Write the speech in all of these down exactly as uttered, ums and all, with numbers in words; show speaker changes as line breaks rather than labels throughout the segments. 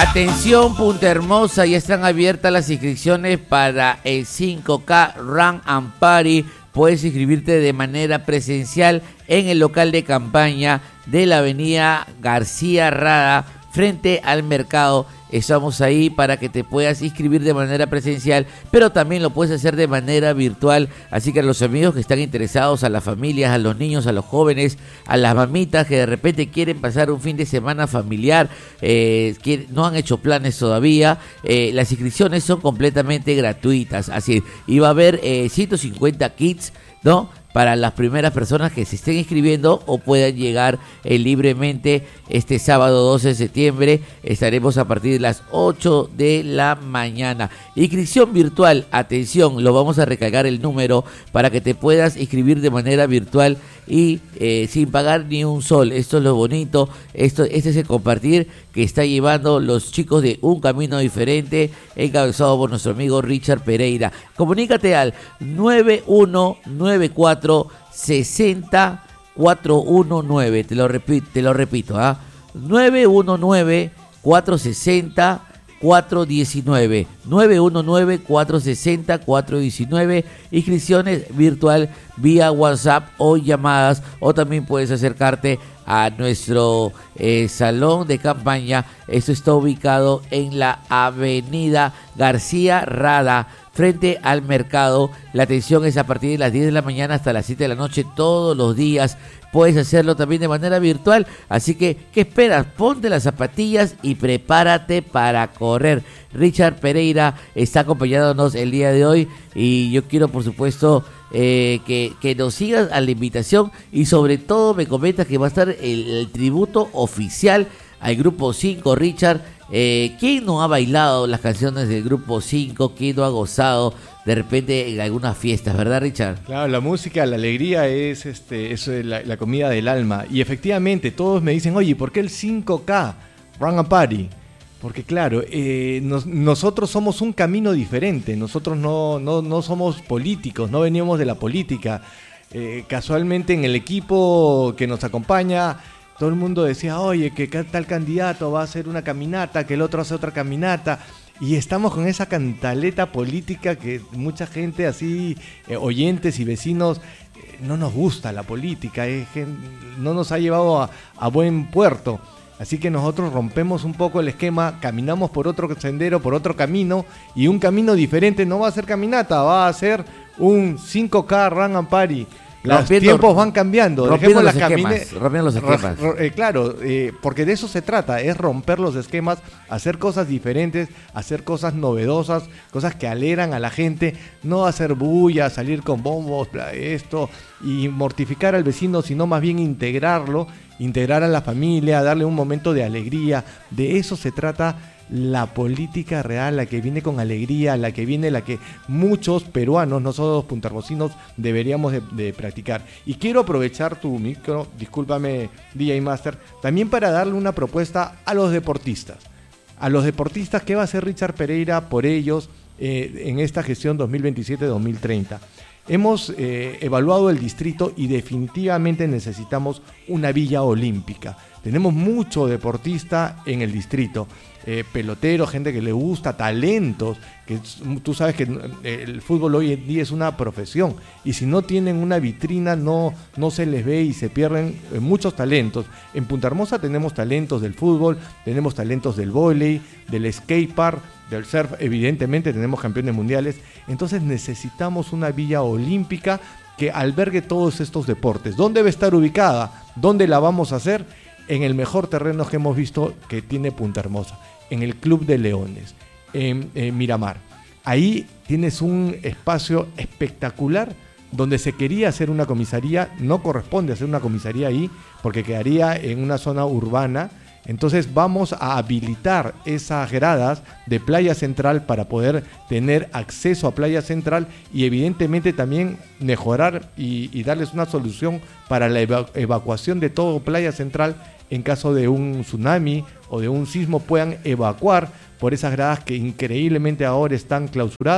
Atención Punta Hermosa, ya están abiertas las inscripciones para el cinco K Run and Party. Puedes inscribirte de manera presencial en el local de campaña de la avenida García Rada, frente al mercado. Estamos ahí para que te puedas inscribir de manera presencial, pero también lo puedes hacer de manera virtual. Así que a los amigos que están interesados, a las familias, a los niños, a los jóvenes, a las mamitas que de repente quieren pasar un fin de semana familiar, eh, que no han hecho planes todavía, eh, las inscripciones son completamente gratuitas. Así, y va a haber eh, ciento cincuenta kits, ¿no?, para las primeras personas que se estén inscribiendo o puedan llegar eh, libremente este sábado doce de septiembre. Estaremos a partir de las ocho de la mañana. Inscripción virtual, atención, lo vamos a recargar el número para que te puedas inscribir de manera virtual y eh, sin pagar ni un sol. Esto es lo bonito, esto, este es el compartir que está llevando los chicos de Un Camino Diferente, encabezado por nuestro amigo Richard Pereira. Comunícate al nueve uno nueve cuatro seis cero cuatro uno nueve, te lo repito, te lo repito, ¿ah? nueve uno nueve cuatro seis cero cuatro uno nueve, nueve uno nueve cuatro seis cero cuatro uno nueve, inscripciones virtual vía WhatsApp o llamadas, o también puedes acercarte a nuestro eh, salón de campaña. Esto está ubicado en la avenida García Rada, frente al mercado. La atención es a partir de las diez de la mañana hasta las siete de la noche todos los días. Puedes hacerlo también de manera virtual, así que, ¿qué esperas? Ponte las zapatillas y prepárate para correr. Richard Pereira está acompañándonos el día de hoy y yo quiero, por supuesto, eh, que, que nos sigas a la invitación y sobre todo me comentas que va a estar el, el tributo oficial al Grupo cinco, Richard. Eh, ¿Quién no ha bailado las canciones del Grupo cinco? ¿Quién no ha gozado de repente en algunas fiestas, verdad, Richard?
Claro, la música, la alegría es, este, es la, la comida del alma. Y efectivamente, todos me dicen, oye, ¿por qué el cinco K Run and Party? Porque claro, eh, nos, nosotros somos un camino diferente. Nosotros no, no, no somos políticos, no venimos de la política. Eh, casualmente en el equipo que nos acompaña, todo el mundo decía, oye, que tal candidato va a hacer una caminata, que el otro hace otra caminata. Y estamos con esa cantaleta política que mucha gente así, eh, oyentes y vecinos, eh, no nos gusta la política, eh, no nos ha llevado a, a buen puerto. Así que nosotros rompemos un poco el esquema, caminamos por otro sendero, por otro camino, y un camino diferente no va a ser caminata, va a ser un cinco K Run and Party. Los rompiendo, tiempos van cambiando.
Rompiendo los, camine... rompiendo los esquemas.
Ro, ro, eh, claro, eh, porque de eso se trata, es romper los esquemas, hacer cosas diferentes, hacer cosas novedosas, cosas que alegran a la gente, no hacer bulla, salir con bombos, esto, y mortificar al vecino, sino más bien integrarlo, integrar a la familia, darle un momento de alegría. De eso se trata la política real, la que viene con alegría, la que viene, la que muchos peruanos, no solo los puntarrocinos, deberíamos de, de practicar. Y quiero aprovechar tu micro, discúlpame D J Master, también para darle una propuesta a los deportistas. A los deportistas, ¿qué va a hacer Richard Pereira por ellos eh, en esta gestión dos mil veintisiete dos mil treinta? Hemos eh, evaluado el distrito y definitivamente necesitamos una villa olímpica. Tenemos mucho deportista en el distrito, eh, pelotero, gente que le gusta, talentos, que tú sabes que el fútbol hoy en día es una profesión y si no tienen una vitrina no, no se les ve y se pierden muchos talentos. En Punta Hermosa tenemos talentos del fútbol, tenemos talentos del vóley, del skatepark, del surf, evidentemente tenemos campeones mundiales. Entonces necesitamos una villa olímpica que albergue todos estos deportes. ¿Dónde debe estar ubicada? ¿Dónde la vamos a hacer? En el mejor terreno que hemos visto que tiene Punta Hermosa, en el Club de Leones, en, en Miramar. Ahí tienes un espacio espectacular donde se quería hacer una comisaría, no corresponde hacer una comisaría ahí porque quedaría en una zona urbana. Entonces vamos a habilitar esas gradas de Playa Central para poder tener acceso a Playa Central y evidentemente también mejorar y, y darles una solución para la eva- evacuación de todo Playa Central en caso de un tsunami o de un sismo puedan evacuar por esas gradas que increíblemente ahora están clausuradas.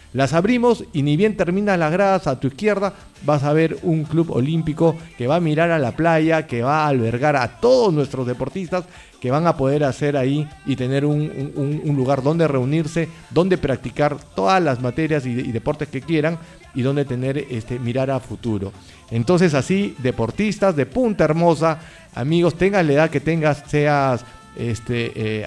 Las abrimos y ni bien terminas las gradas, a tu izquierda vas a ver un club olímpico que va a mirar a la playa, que va a albergar a todos nuestros deportistas, que van a poder hacer ahí y tener un, un, un lugar donde reunirse, donde practicar todas las materias y, y deportes que quieran, y donde tener este mirar a futuro. Entonces así, deportistas de Punta Hermosa, amigos, tengas la edad que tengas, seas este eh,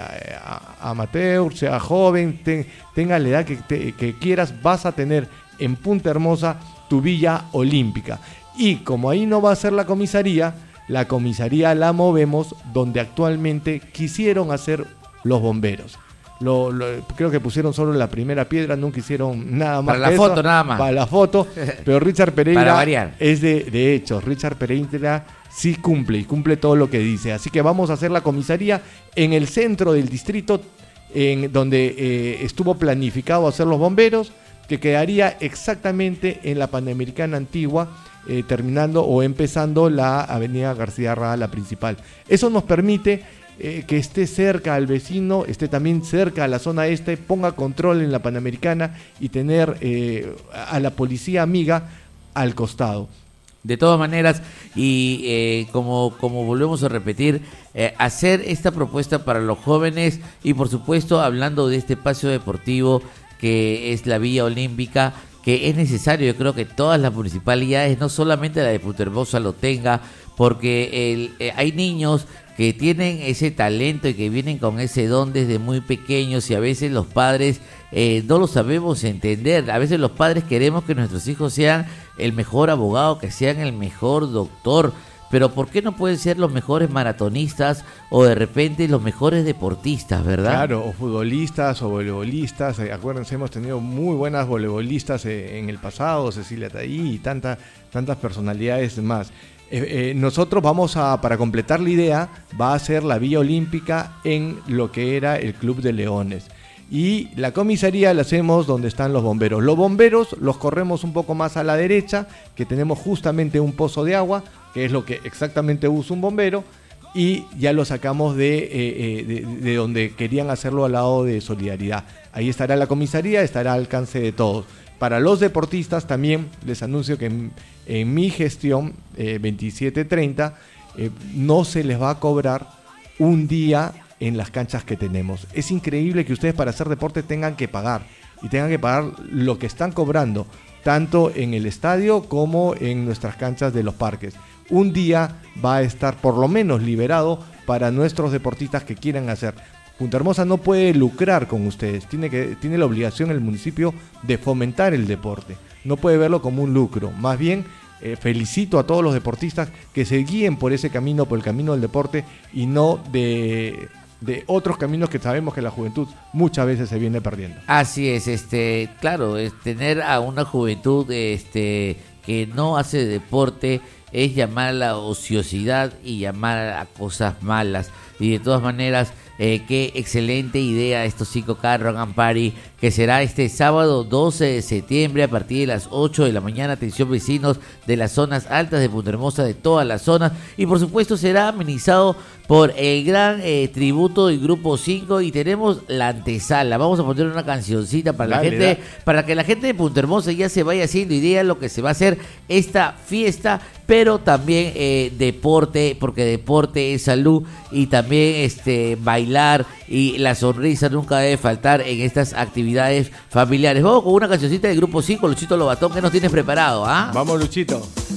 amateur, sea joven, ten, tengas la edad que, te, que quieras, vas a tener en Punta Hermosa tu villa olímpica. Y como ahí no va a ser la comisaría, la comisaría la movemos donde actualmente quisieron hacer los bomberos. Lo, lo, creo que pusieron solo la primera piedra, nunca hicieron nada más.
Para la foto,
eso,
nada más.
Para la foto, pero Richard Pereira es de, de hecho, Richard Pereira sí cumple y cumple todo lo que dice. Así que vamos a hacer la comisaría en el centro del distrito, en donde eh, estuvo planificado hacer los bomberos, que quedaría exactamente en la Panamericana Antigua, eh, terminando o empezando la avenida García Rada, la principal. Eso nos permite Eh, que esté cerca al vecino, esté también cerca a la zona este, ponga control en la Panamericana y tener eh, a la policía amiga al costado.
De todas maneras, y eh, como, como volvemos a repetir, eh, hacer esta propuesta para los jóvenes y por supuesto hablando de este espacio deportivo que es la Villa Olímpica, que es necesario, yo creo que todas las municipalidades, no solamente la de Punta Hermosa lo tenga, porque el, eh, hay niños que tienen ese talento y que vienen con ese don desde muy pequeños y a veces los padres eh, no lo sabemos entender. A veces los padres queremos que nuestros hijos sean el mejor abogado, que sean el mejor doctor, pero ¿por qué no pueden ser los mejores maratonistas o de repente los mejores deportistas, verdad?
Claro, o futbolistas o voleibolistas. Eh, acuérdense, hemos tenido muy buenas voleibolistas eh, en el pasado, Cecilia Taí y tanta, tantas personalidades más. Eh, eh, nosotros vamos a, para completar la idea, va a ser la Villa Olímpica en lo que era el Club de Leones. Y la comisaría la hacemos donde están los bomberos. Los bomberos los corremos un poco más a la derecha, que tenemos justamente un pozo de agua, que es lo que exactamente usa un bombero, y ya lo sacamos de, eh, eh, de, de donde querían hacerlo al lado de Solidaridad. Ahí estará la comisaría, estará al alcance de todos. Para los deportistas también les anuncio que en, en mi gestión eh, veintisiete treinta eh, no se les va a cobrar un día en las canchas que tenemos. Es increíble que ustedes para hacer deporte tengan que pagar y tengan que pagar lo que están cobrando tanto en el estadio como en nuestras canchas de los parques. Un día va a estar por lo menos liberado para nuestros deportistas que quieran hacer. Punta Hermosa no puede lucrar con ustedes, tiene, que, tiene la obligación el municipio de fomentar el deporte, no puede verlo como un lucro, más bien eh, felicito a todos los deportistas que se guíen por ese camino, por el camino del deporte y no de, de otros caminos que sabemos que la juventud muchas veces se viene perdiendo.
Así es, este, claro, es tener a una juventud este, que no hace deporte es llamar a la ociosidad y llamar a cosas malas, y de todas maneras Eh, qué excelente idea estos cinco K Run and Party, que será este sábado doce de septiembre a partir de las ocho de la mañana. Atención vecinos de las zonas altas de Punta Hermosa, de todas las zonas, y por supuesto será amenizado por el gran eh, tributo del Grupo cinco, y tenemos la antesala. Vamos a poner una cancioncita para
dale,
la gente,
dale.
para que la gente de Punta Hermosa ya se vaya haciendo idea de lo que se va a hacer esta fiesta, pero también eh, deporte, porque deporte es salud, y también este bailar y la sonrisa nunca debe faltar en estas actividades familiares. Vamos con una cancioncita del Grupo cinco, Luchito Lobatón, ¿qué nos tienes preparado? ¿Ah?
Vamos, Luchito.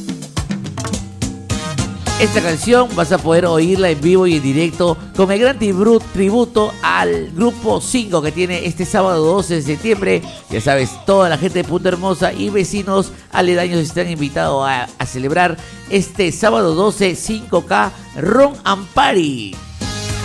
Esta canción vas a poder oírla en vivo y en directo con el gran tributo al Grupo cinco que tiene este sábado doce de septiembre. Ya sabes, toda la gente de Punta Hermosa y vecinos aledaños están invitados a, a celebrar este sábado doce cinco K Run and Party.